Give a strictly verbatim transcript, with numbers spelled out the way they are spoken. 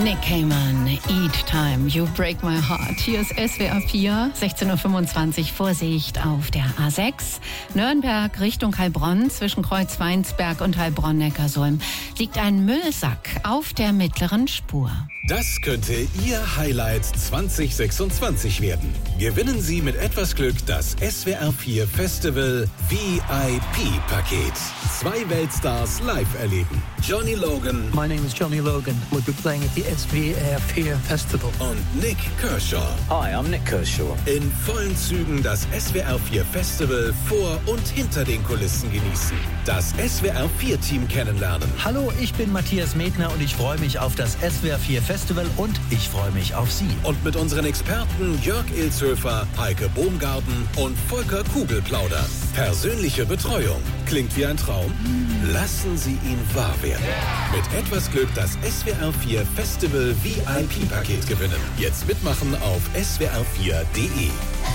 Nick Cayman, Each Time You Break My Heart. Hier ist S W R vier, sechzehn Uhr fünfundzwanzig, Vorsicht auf der A sechs. Nürnberg Richtung Heilbronn, zwischen Kreuz Weinsberg und Heilbronn-Neckarsulm, liegt ein Müllsack auf der mittleren Spur. Das könnte Ihr Highlight zwanzig sechsundzwanzig werden. Gewinnen Sie mit etwas Glück das S W R vier Festival V I P-Paket. Zwei Weltstars live erleben. Johnny Logan. My name is Johnny Logan. We'll be playing at the S W R vier Festival. Und Nick Kershaw. Hi, I'm Nick Kershaw. In vollen Zügen das S W R vier Festival vor und hinter den Kulissen genießen. Das S W R vier Team kennenlernen. Hallo, ich bin Matthias Medner und ich freue mich auf das S W R vier Festival und ich freue mich auf Sie. Und mit unseren Experten Jörg Ilzhöfer, Heike Bohmgarten und Volker Kugel plaudern. Persönliche Betreuung. Klingt wie ein Traum? Lassen Sie ihn wahr werden. Mit etwas Glück das S W R vier Festival V I P-Paket gewinnen. Jetzt mitmachen auf S W R vier punkt de.